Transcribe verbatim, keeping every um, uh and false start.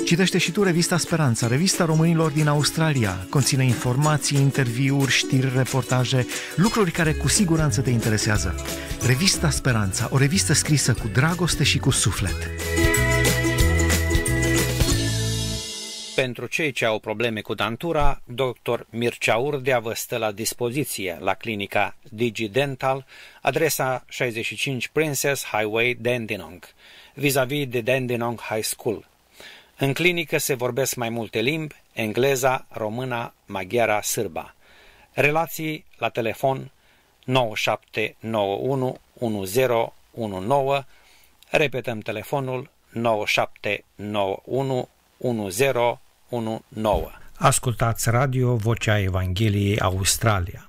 Citește și tu revista Speranța, revista românilor din Australia. Conține informații, interviuri, știri, reportaje, lucruri care cu siguranță te interesează. Revista Speranța, o revistă scrisă cu dragoste și cu suflet. Pentru cei ce au probleme cu dantura, doctor Mircea Urdea vă stă la dispoziție la clinica DigiDental, adresa șaizeci și cinci Princess Highway, Dandenong, vis-a-vis de Dandenong High School. În clinică se vorbesc mai multe limbi, engleza, româna, maghiara, sârba. Relații la telefon nouă șapte nouă unu unu zero unu nouă, repetăm telefonul nouă șapte nouă unu unu zero unu nouă. Ascultați radio Vocea Evangheliei Australia.